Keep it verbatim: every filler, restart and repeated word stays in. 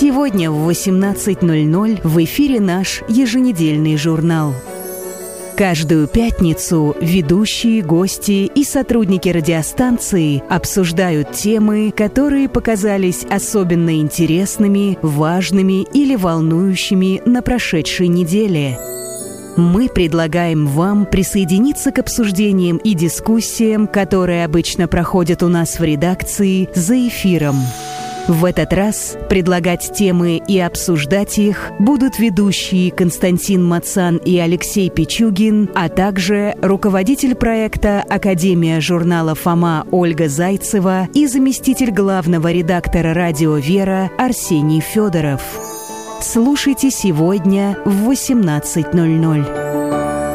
Сегодня в восемнадцать ноль ноль в эфире наш еженедельный журнал. Каждую пятницу ведущие, гости и сотрудники радиостанции обсуждают темы, которые показались особенно интересными, важными или волнующими на прошедшей неделе. Мы предлагаем вам присоединиться к обсуждениям и дискуссиям, которые обычно проходят у нас в редакции за эфиром. В этот раз предлагать темы и обсуждать их будут ведущие Константин Мацан и Алексей Пичугин, а также руководитель проекта «Академия журнала Фома» Ольга Зайцева и заместитель главного редактора радио «Вера» Арсений Федоров. Слушайте сегодня в восемнадцать ноль ноль.